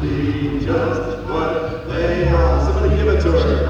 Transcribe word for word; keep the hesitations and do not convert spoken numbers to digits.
be just what they are. Somebody give it to her.